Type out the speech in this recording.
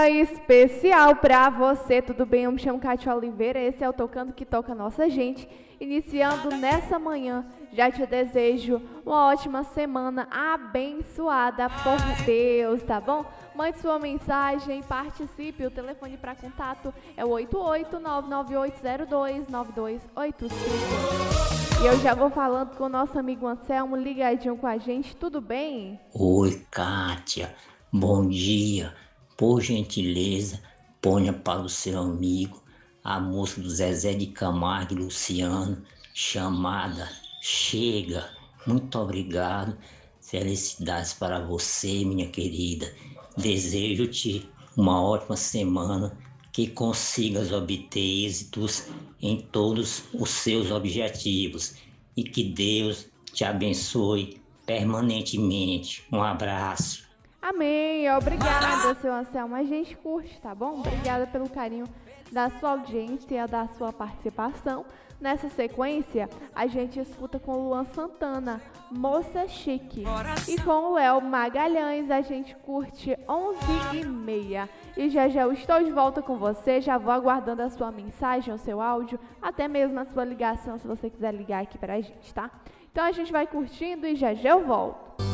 Especial pra você, tudo bem? Eu me chamo Cátia Oliveira, esse é o Tocando que Toca Nossa Gente. Iniciando nessa manhã, já te desejo uma ótima semana abençoada por Deus, tá bom? Mande sua mensagem, participe, o telefone para contato é o 88998029285. E eu já vou falando com o nosso amigo Anselmo, ligadinho com a gente, tudo bem? Oi, Kátia, bom dia. Por gentileza, ponha para o seu amigo a música do Zezé de Camargo e Luciano, chamada Chega. Muito obrigado. Felicidades para você, minha querida. Desejo-te uma ótima semana, que consigas obter êxitos em todos os seus objetivos e que Deus te abençoe permanentemente. Um abraço. Amém, obrigada, seu Anselmo. A gente curte, tá bom? Obrigada pelo carinho da sua audiência, da sua participação. Nessa sequência, a gente escuta com o Luan Santana, Moça Chique. E com o El Magalhães, a gente curte 11h30. E já eu estou de volta com você, já vou aguardando a sua mensagem, o seu áudio, até mesmo a sua ligação, se você quiser ligar aqui pra gente, tá? Então a gente vai curtindo e já eu volto.